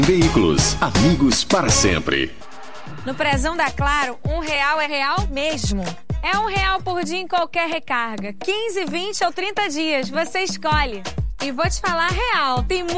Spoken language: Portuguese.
Veículos, amigos para sempre. No Prezão da Claro, R$1 é real mesmo. É R$1 por dia em qualquer recarga. 15, 20 ou 30 dias, você escolhe. E vou te falar real, tem